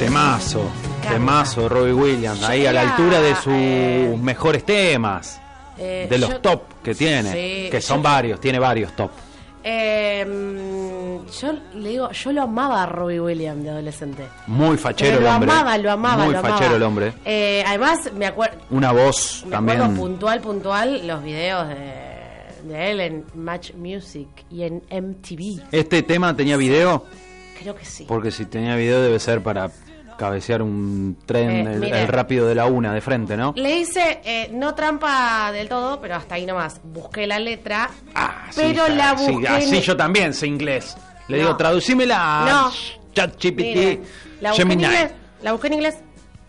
Temazo, temazo, Robbie Williams, ahí a la altura de sus mejores temas, de los top que tiene, sí, que son varios, tiene varios top. Yo le digo, yo lo amaba a Robbie Williams de adolescente. Muy fachero el hombre. Lo amaba. Muy fachero el hombre. Además, me acuerdo. Una voz también. Me acuerdo puntual los videos de él en Match Music y en MTV. ¿Este tema tenía video? Creo que sí. Porque si tenía video debe ser para cabecear un tren, el rápido de la una de frente, ¿no? Le hice, no trampa del todo, pero hasta ahí nomás. Busqué la letra, pero sí, la busqué... Sí, así yo también sé inglés. Le digo, traducímela a ChatGPT. La busqué en inglés.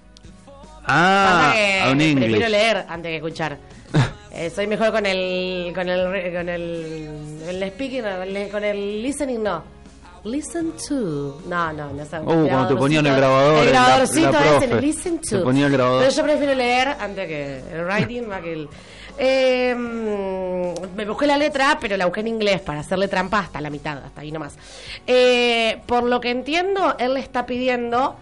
A un inglés. Prefiero leer antes que escuchar. Soy mejor con el speaking, con el listening, no. Listen to. No sabe. Cuando te ponían el grabador. El grabadorcito la profe, ese, listen to. te ponía el grabador. Pero yo prefiero leer antes que el writing más que me busqué la letra, pero la busqué en inglés para hacerle trampa hasta la mitad, hasta ahí nomás. Por lo que entiendo, él le está pidiendo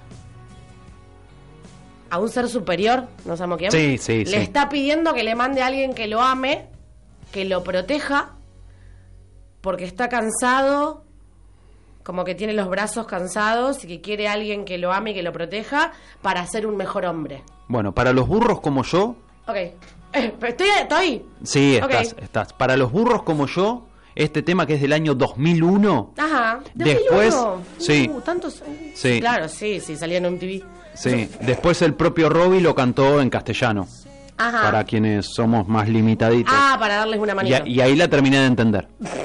a un ser superior, no sabemos quién. Sí. Le está pidiendo que le mande a alguien que lo ame, que lo proteja, porque está cansado, como que tiene los brazos cansados y que quiere a alguien que lo ame y que lo proteja para ser un mejor hombre. Bueno, para los burros como yo... Ok. Pero estoy. Sí, estás. Para los burros como yo, este tema que es del año 2001... Ajá. Después... Sí. Tantos... Sí. Claro, sí, salía en MTV. Sí, después el propio Robbie lo cantó en castellano. Ajá. Para quienes somos más limitaditos. Para darles una manita. Y ahí la terminé de entender.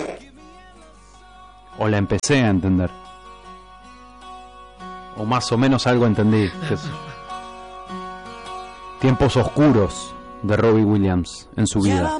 O la empecé a entender. O más o menos algo entendí. Tiempos oscuros de Robbie Williams en su vida.